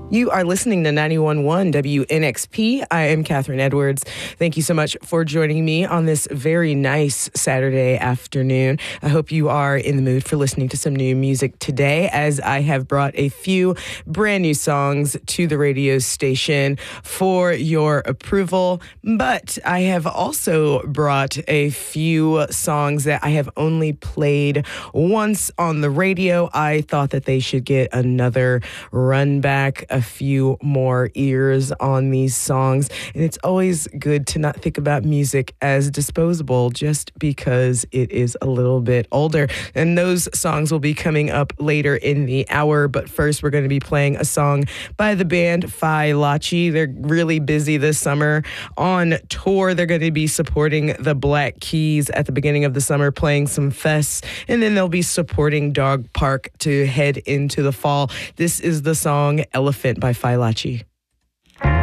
You are listening to 91.1 WNXP. I am Catherine Edwards. Thank you so much for joining me on this very nice Saturday afternoon. I hope you are in the mood for listening to some new music today, as I have brought a few brand new songs to the radio station for your approval. But I have also brought a few songs that I have only played once on the radio. I thought that they should get another run back, a few more ears on these songs. And it's always good to not think about music as disposable just because it is a little bit older. And those songs will be coming up later in the hour. But first, we're going to be playing a song by the band Failacci. They're really busy this summer on tour. They're going to be supporting the Black Keys at the beginning of the summer, playing some fests, and then they'll be supporting Dog Park to head into the fall. This is the song Elephant by Failacci.